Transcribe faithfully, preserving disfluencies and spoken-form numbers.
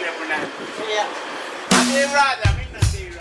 every night. Yeah. And they rather me not see